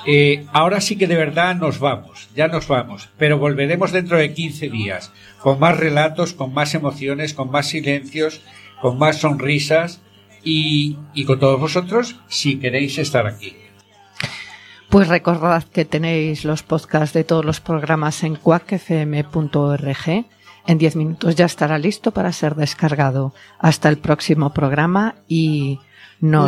Ahora sí que de verdad ya nos vamos, pero volveremos dentro de 15 días, con más relatos, con más emociones, con más silencios, con más sonrisas y con todos vosotros si queréis estar aquí. Pues recordad que tenéis los podcasts de todos los programas en quackfm.org. En 10 minutos ya estará listo para ser descargado. Hasta el próximo programa y no